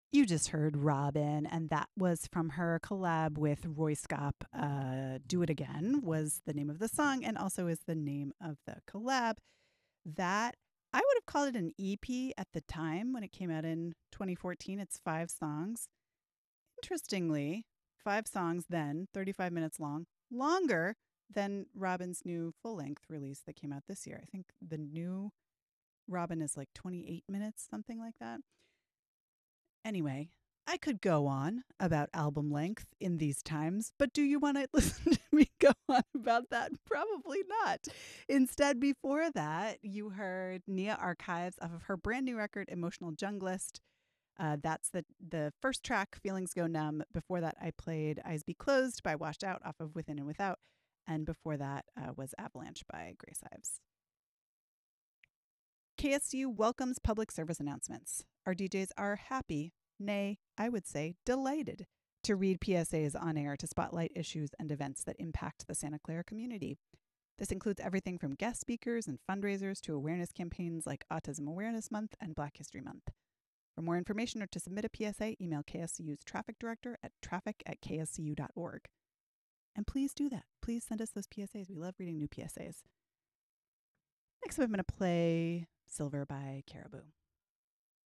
You just heard Robin, and that was from her collab with Roy Scop. Do It Again was the name of the song, and also is the name of the collab. That I would have called it an EP at the time when it came out in 2014. It's 5 songs. Interestingly, 5 songs then, 35 minutes long, longer than Robin's new full length release that came out this year. I think the new Robin is like 28 minutes, something like that. Anyway, I could go on about album length in these times, but do you want to listen to me go on about that? Probably not. Instead, before that, you heard Nia Archives off of her brand new record, Emotional Junglist. That's the first track, Feelings Go Numb. Before that, I played Eyes Be Closed by Washed Out off of Within and Without. And before that was Avalanche by Grace Ives. KSU welcomes public service announcements. Our DJs are happy, nay, I would say delighted, to read PSAs on air to spotlight issues and events that impact the Santa Clara community. This includes everything from guest speakers and fundraisers to awareness campaigns like Autism Awareness Month and Black History Month. For more information or to submit a PSA, email KSCU's traffic director at traffic@kscu.org. And please do that. Please send us those PSAs. We love reading new PSAs. Next up, I'm going to play Silver by Caribou.